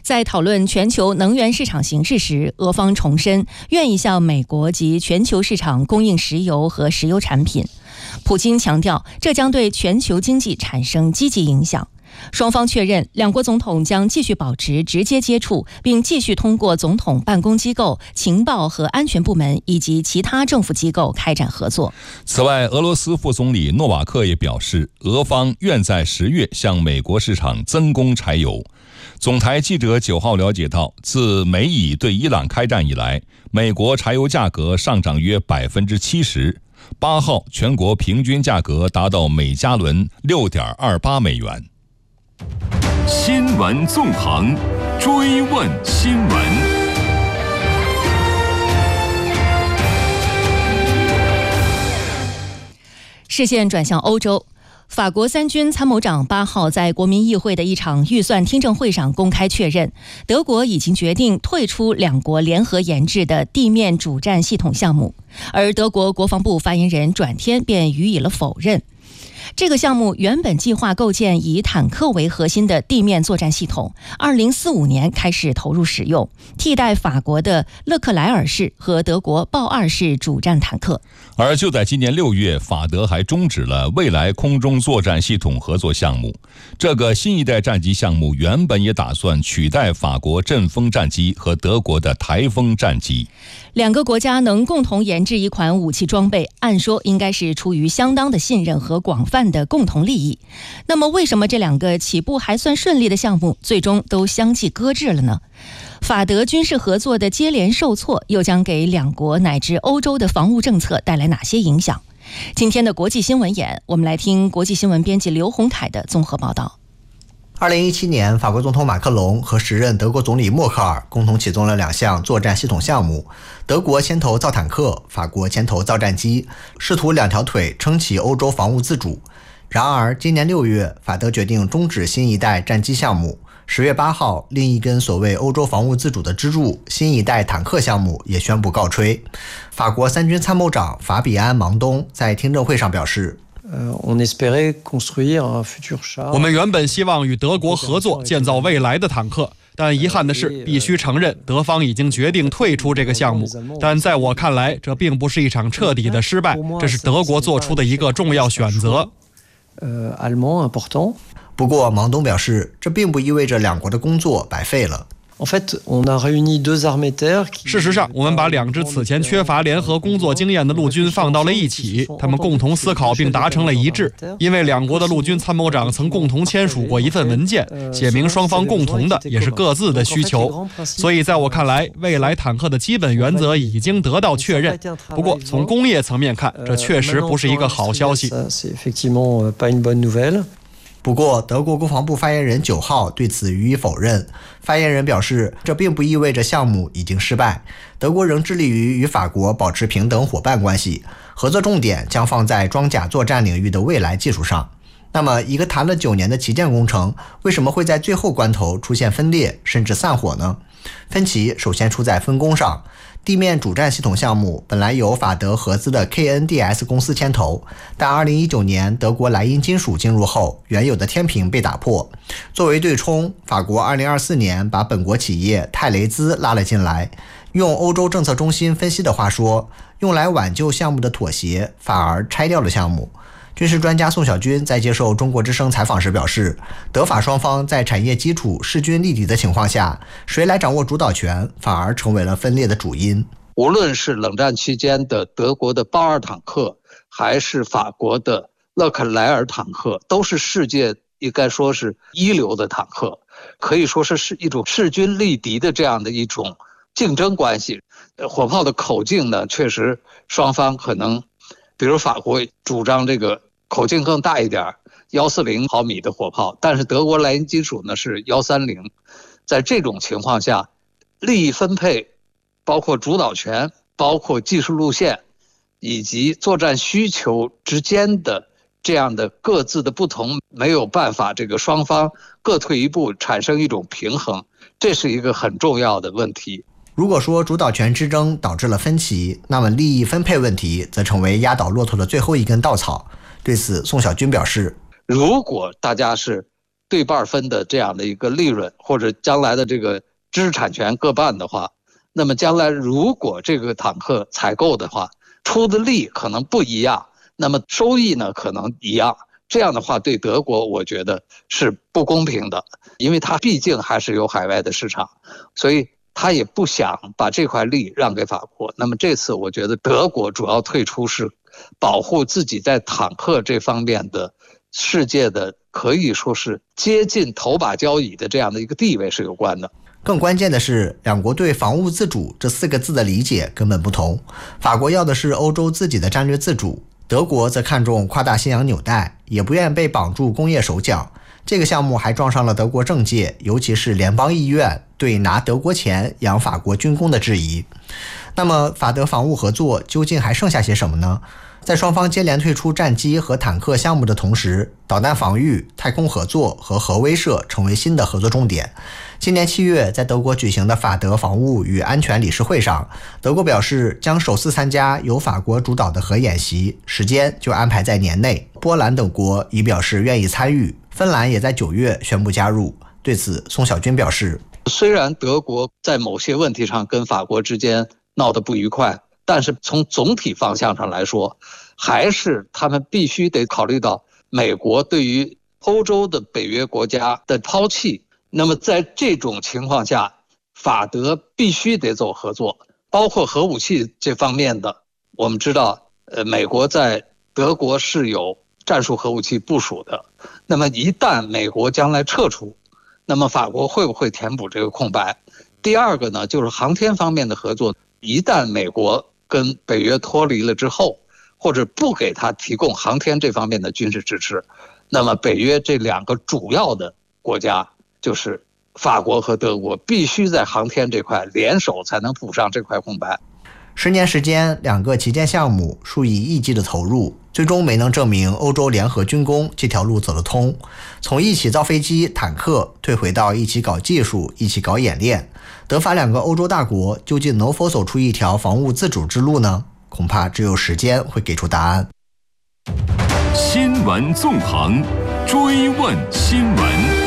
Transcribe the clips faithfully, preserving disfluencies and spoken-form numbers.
在讨论全球能源市场形势时，俄方重申愿意向美国及全球市场供应石油和石油产品。普京强调，这将对全球经济产生积极影响。双方确认，两国总统将继续保持直接接触，并继续通过总统办公机构、情报和安全部门以及其他政府机构开展合作。 此外，俄罗斯副总理诺瓦克也表示，俄方愿在十月向美国市场增供柴油。总台记者九号了解到，自美以对伊朗开战以来，美国柴油价格上涨约百分之七十。八号全国平均价格达到每加仑六点二八美元。 新闻纵横，追问新闻。 视线转向欧洲，法国三军参谋长八号在国民议会的一场预算听证会上公开确认，德国已经决定退出两国联合研制的地面主战系统项目，而德国国防部发言人转天便予以了否认。这个项目原本计划构建以坦克为核心的地面作战系统，二零四五年开始投入使用，替代法国的勒克莱尔式和德国豹二式主战坦克。 而就在今年六月，法德还终止了未来空中作战系统合作项目。这个新一代战机项目原本也打算取代法国阵风战机和德国的台风战机。 两个国家能共同研制一款武器装备，按说应该是出于相当的信任和广泛的共同利益。那么为什么这两个起步还算顺利的项目最终都相继搁置了呢？法德军事合作的接连受挫，又将给两国乃至欧洲的防务政策带来哪些影响？今天的国际新闻眼，我们来听国际新闻编辑刘洪凯的综合报道。 二零一七年，法国总统马克龙和时任德国总理默克尔共同启动了两项作战系统项目，德国牵头造坦克，法国牵头造战机，试图两条腿撑起欧洲防务自主。然而，今年六月，法德决定终止新一代战机项目。十月八号，另一根所谓欧洲防务自主的支柱——新一代坦克项目也宣布告吹。法国三军参谋长法比安·芒东在听证会上表示， 我们原本希望与德国合作建造未来的坦克，但遗憾的是，必须承认德方已经决定退出这个项目。但在我看来，这并不是一场彻底的失败，这是德国做出的一个重要选择。 不过，芒东表示，这并不意味着两国的工作白费了。 事实上，我们把两支此前缺乏联合工作经验的陆军放到了一起，他们共同思考并达成了一致。因为两国的陆军参谋长曾共同签署过一份文件，写明双方共同的也是各自的需求。所以在我看来，未来坦克的基本原则已经得到确认。不过，从工业层面看，这确实不是一个好消息。 不过，德国国防部发言人九号对此予以否认。发言人表示，这并不意味着项目已经失败，德国仍致力于与法国保持平等伙伴关系，合作重点将放在装甲作战领域的未来技术上。那么，一个谈了九年的旗舰工程，为什么会在最后关头出现分裂甚至散伙呢？分歧首先出在分工上。地面主战系统项目本来由法德合资的 K N D S 公司牵头，但二零一九年德国莱茵金属进入后，原有的天平被打破。作为对冲，法国二零二四年把本国企业泰雷兹拉了进来。用欧洲政策中心分析的话说，用来挽救项目的妥协反而拆掉了项目。军事专家宋小军在接受中国之声采访时表示，德法双方在产业基础势均力敌的情况下，谁来掌握主导权反而成为了分裂的主因。 无论是冷战期间的德国的豹二坦克，还是法国的勒克莱尔坦克，都是世界应该说是一流的坦克，可以说是是一种势均力敌的这样的一种竞争关系。火炮的口径呢，确实双方可能，比如法国主张这个口径更大一点，一四零毫米的火炮，但是德国莱茵金属呢是一三零。在这种情况下，利益分配，包括主导权，包括技术路线，以及作战需求之间的这样的各自的不同，没有办法这个双方各退一步，产生一种平衡，这是一个很重要的问题。 如果说主导权之争导致了分歧，那么利益分配问题则成为压倒骆驼的最后一根稻草。对此，宋小军表示， 如果大家是对半分的这样的一个利润，或者将来的这个知识产权各半的话，那么将来如果这个坦克采购的话，出的力可能不一样，那么收益呢可能一样。这样的话对德国我觉得是不公平的，因为它毕竟还是有海外的市场，所以他也不想把这块利让给法国。那么这次我觉得德国主要退出是保护自己在坦克这方面的世界的可以说是接近头把交椅的这样的一个地位是有关的。 更关键的是，两国对防务自主这四个字的理解根本不同。法国要的是欧洲自己的战略自主，德国则看重夸大西洋纽带，也不愿被绑住工业手脚。这个项目还撞上了德国政界，尤其是联邦议院对拿德国钱养法国军工的质疑。那么法德防务合作究竟还剩下些什么呢？在双方接连退出战机和坦克项目的同时，导弹防御、太空合作和核威慑成为新的合作重点。今年七月，在德国举行的法德防务与安全理事会上，德国表示将首次参加由法国主导的核演习，时间就安排在年内。波兰等国已表示愿意参与，芬兰也在九月宣布加入。对此，宋小军表示， 虽然德国在某些问题上跟法国之间闹得不愉快，但是从总体方向上来说，还是他们必须得考虑到美国对于欧洲的北约国家的抛弃。那么在这种情况下，法德必须得走合作，包括核武器这方面的。我们知道，呃，美国在德国是有战术核武器部署的。那么一旦美国将来撤出，那么法国会不会填补这个空白？第二个呢，就是航天方面的合作。一旦美国跟北约脱离了之后，或者不给他提供航天这方面的军事支持，那么北约这两个主要的国家，就是法国和德国，必须在航天这块联手才能补上这块空白。 十年时间，两个旗舰项目数以亿计的投入，最终没能证明欧洲联合军工这条路走得通。从一起造飞机、坦克退回到一起搞技术、一起搞演练，德法两个欧洲大国究竟能否走出一条防务自主之路呢？恐怕只有时间会给出答案。 新闻纵横，追问新闻。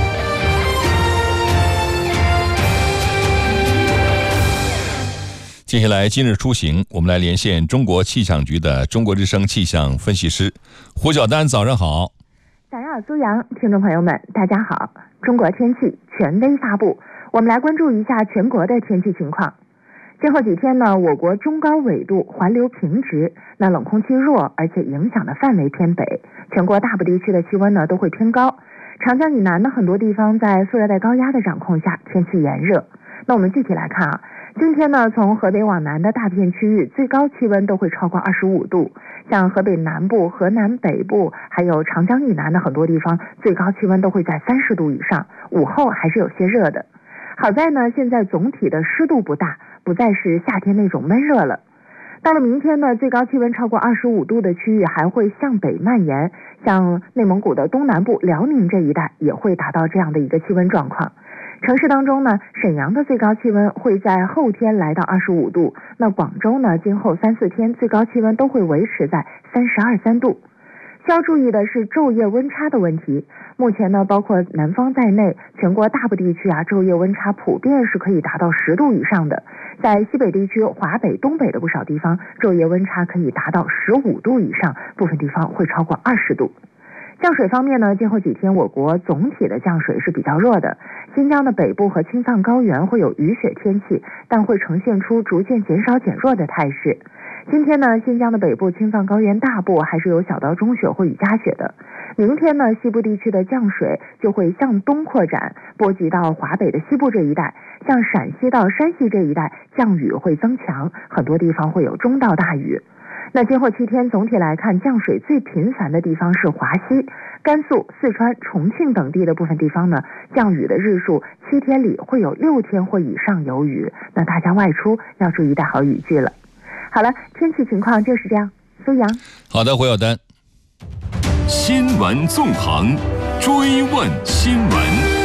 接下来今日出行，我们来连线中国气象局的中国之声气象分析师胡晓丹。早上好。 早上好，苏阳，听众朋友们大家好。中国天气权威发布，我们来关注一下全国的天气情况。今后几天呢，我国中高纬度环流平直，那冷空气弱，而且影响的范围偏北，全国大部地区的气温呢都会偏高。长江以南的很多地方在副热带高压的掌控下，天气炎热。那我们具体来看啊，今天呢，从河北往南的大片区域最高气温都会超过二十五度，像河北南部、河南北部，还有长江以南的很多地方，最高气温都会在三十度以上，午后还是有些热的。好在呢，现在总体的湿度不大，不再是夏天那种闷热了。到了明天呢，最高气温超过二十五度的区域还会向北蔓延，像内蒙古的东南部、辽宁这一带也会达到这样的一个气温状况。城市当中呢，沈阳的最高气温会在后天来到二十五度，那广州呢，今后三四天最高气温都会维持在三十二三度。需要注意的是昼夜温差的问题。目前呢，包括南方在内，全国大部地区啊，昼夜温差普遍是可以达到十度以上的。在西北地区、华北、东北的不少地方，昼夜温差可以达到十五度以上，部分地方会超过二十度。降水方面呢，今后几天我国总体的降水是比较弱的。新疆的北部和青藏高原会有雨雪天气，但会呈现出逐渐减少减弱的态势。今天呢，新疆的北部、青藏高原大部还是有小到中雪或雨夹雪的。明天呢，西部地区的降水就会向东扩展，波及到华北的西部这一带，像陕西到山西这一带降雨会增强，很多地方会有中到大雨。那今后七天总体来看，降水最频繁的地方是华西、甘肃、四川、重庆等地的部分地方呢，降雨的日数七天里会有六天或以上有雨，那大家外出要注意带好雨具了。好了，天气情况就是这样。苏阳， 好的，胡晓丹。 新闻纵横，追问新闻。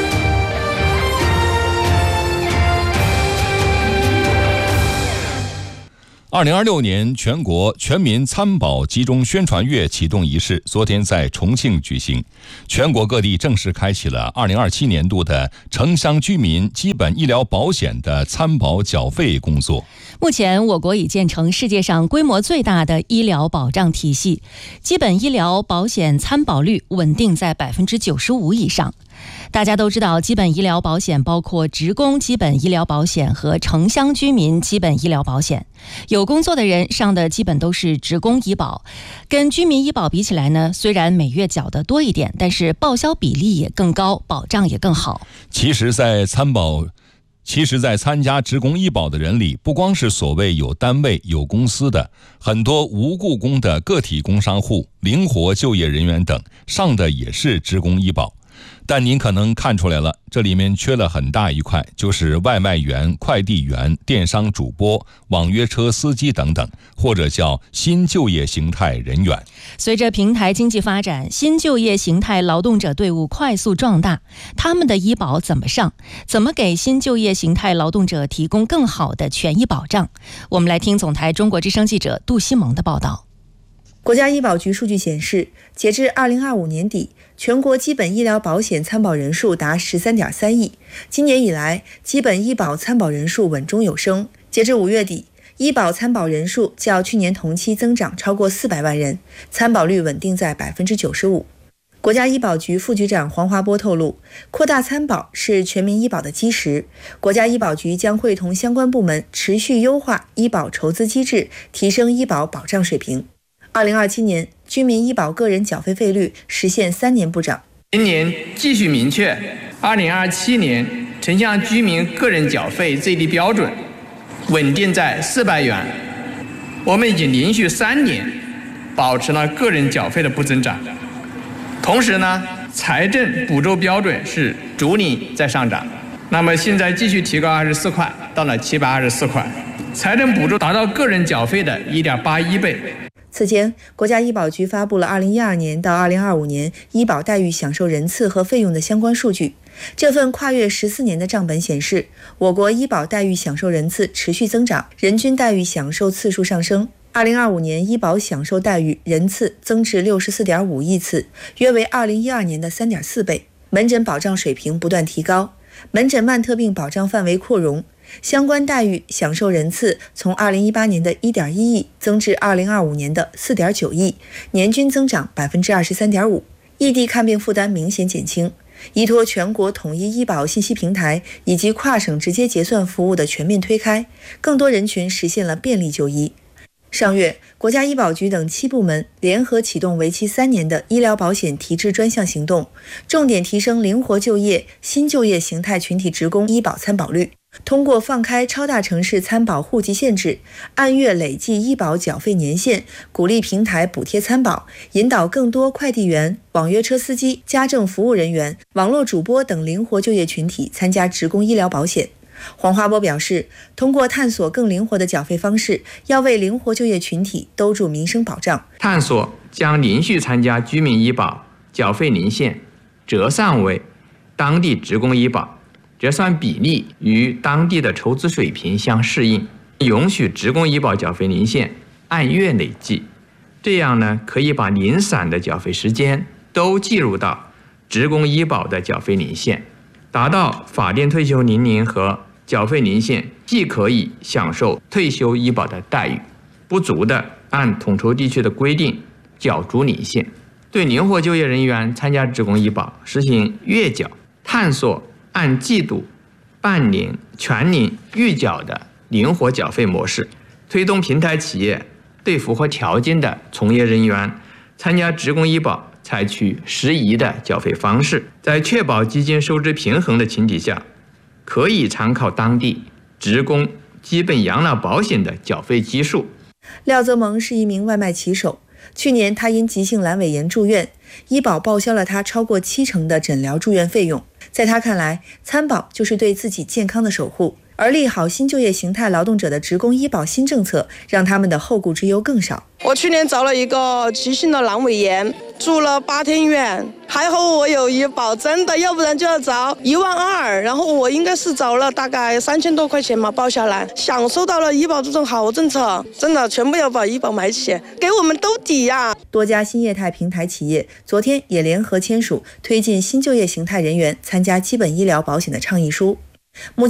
二零二六年全国全民参保集中宣传月启动仪式昨天在重庆举行，全国各地正式开启了二零二七年度的城乡居民基本医疗保险的参保缴费工作。 目前，我国已建成世界上规模最大的医疗保障体系，基本医疗保险参保率稳定在百分之九十五以上。大家都知道，基本医疗保险包括职工基本医疗保险和城乡居民基本医疗保险。有工作的人上的基本都是职工医保，跟居民医保比起来呢，虽然每月缴的多一点，但是报销比例也更高，保障也更好。 其实，在参保。其实在参加职工医保的人里，不光是所谓有单位有公司的，很多无雇工的个体工商户、灵活就业人员等上的也是职工医保。但您可能看出来了，这里面缺了很大一块，就是外卖员、快递员、电商主播、网约车司机等等，或者叫新就业形态人员。 随着平台经济发展，新就业形态劳动者队伍快速壮大，他们的医保怎么上？怎么给新就业形态劳动者提供更好的权益保障？我们来听总台中国之声记者杜西蒙的报道。 国家医保局数据显示，截至二零二五年底，全国基本医疗保险参保人数达 十三点三亿。今年以来，基本医保参保人数稳中有升。截至五月底，医保参保人数较去年同期增长超过四百万人，参保率稳定在 百分之九十五。国家医保局副局长黄华波透露，扩大参保是全民医保的基石，国家医保局将会同相关部门持续优化医保筹资机制，提升医保保障水平。二零二七年，居民医保个人缴费费率实现三年不涨。 今年继续明确，二零二七年城乡居民个人缴费最低标准稳定在四百元。我们已经连续三年保持了个人缴费的不增长。同时呢，财政补助标准是逐年在上涨。那么现在继续提高二十四块，到了七百二十四块，财政补助达到个人缴费的 一点八一倍。 此前，国家医保局发布了二零一二年到二零二五年医保待遇享受人次和费用的相关数据。这份跨越十四年的账本显示，我国医保待遇享受人次持续增长，人均待遇享受次数上升。二零二五年医保享受待遇人次增至 六十四点五亿次，约为二零一二年的 三点四倍。门诊保障水平不断提高，门诊慢特病保障范围扩容，相关待遇享受人次从二零一八年的 一点一亿增至二零二五年的 四点九亿，年均增长 百分之二十三点五。 异地看病负担明显减轻，依托全国统一医保信息平台以及跨省直接结算服务的全面推开，更多人群实现了便利就医。上月，国家医保局等七部门联合启动为期三年的医疗保险提质专项行动，重点提升灵活就业、新就业形态群体职工医保参保率。通过放开超大城市参保户籍限制，按月累计医保缴费年限，鼓励平台补贴参保，引导更多快递员、网约车司机、家政服务人员、网络主播等灵活就业群体参加职工医疗保险。黄华波表示，通过探索更灵活的缴费方式，要为灵活就业群体兜住民生保障。 探索将连续参加居民医保缴费年限折算为当地职工医保，折算比例与当地的筹资水平相适应，允许职工医保缴费年限按月累计，这样呢，可以把零散的缴费时间都计入到职工医保的缴费年限，达到法定退休年龄和缴费年限既可以享受退休医保的待遇，不足的按统筹地区的规定缴足年限。对灵活就业人员参加职工医保实行月缴，探索按季度、半年、全年预缴的灵活缴费模式，推动平台企业对符合条件的从业人员参加职工医保采取适宜的缴费方式，在确保基金收支平衡的前提下，可以参考当地职工基本养老保险的缴费基数。 廖泽蒙是一名外卖骑手，去年他因急性阑尾炎住院，医保报销了他超过七成的诊疗住院费用。在他看来，参保就是对自己健康的守护，而而利好新就业形态劳动者的职工医保新政策，让他们的后顾之忧更少。 我去年找了一个急性的阑尾炎，住了八天院，还好我有医保，真的，要不然就要找一万二，然后我应该是找了大概三千多块钱嘛，报下来，享受到了医保这种好政策，真的全部要把医保买起，给我们兜底呀！ 多家新业态平台企业昨天也联合签署推进新就业形态人员参加基本医疗保险的倡议书。目前